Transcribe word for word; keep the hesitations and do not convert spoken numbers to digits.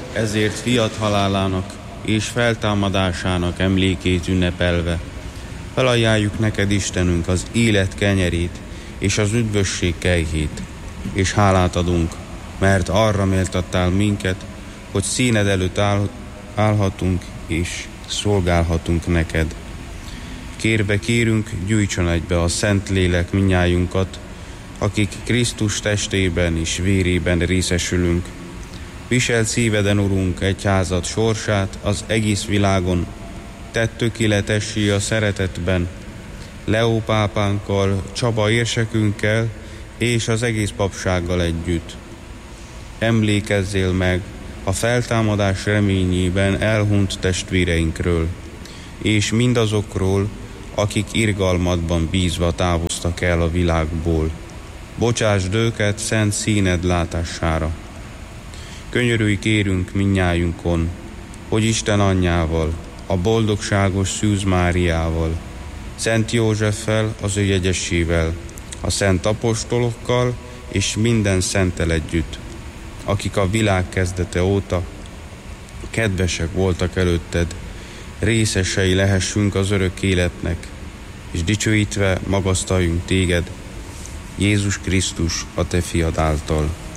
ezért fiat halálának és feltámadásának emlékét ünnepelve felajánljuk neked, Istenünk, az élet kenyerét és az üdvösség kejhét, és hálát adunk, mert arra méltattál minket, hogy színed előtt áll, állhatunk és szolgálhatunk neked. Kérve kérünk, gyújtson egybe a Szentlélek minnyájunkat, akik Krisztus testében és vérében részesülünk. Viselt szíveden, Urunk, egyházad sorsát az egész világon, tedd tökéletessé a szeretetben, Leó pápánkkal, Csaba érsekünkkel és az egész papsággal együtt. Emlékezzél meg a feltámadás reményében elhunyt testvéreinkről, és mindazokról, akik irgalmadban bízva távoztak el a világból. Bocsásd őket szent színed látására. Könyörülj kérünk minnyájunkon, hogy Isten anyjával, a boldogságos Szűz Máriával, Szent Józseffel, az ő jegyesével, a szent apostolokkal és minden szenttel együtt, akik a világ kezdete óta kedvesek voltak előtted, részesei lehessünk az örök életnek, és dicsőítve magasztaljunk téged, Jézus Krisztus, a te fiad által.